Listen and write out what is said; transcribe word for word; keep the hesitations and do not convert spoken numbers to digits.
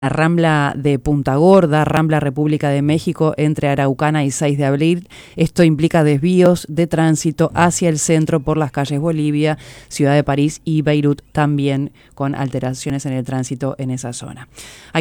La Rambla de Punta Gorda, Rambla República de México, entre Araucana y seis de abril. Esto implica desvíos de tránsito hacia el centro por las calles Bolivia, Ciudad de París y Beirut, también con alteraciones en el tránsito en esa zona. Hay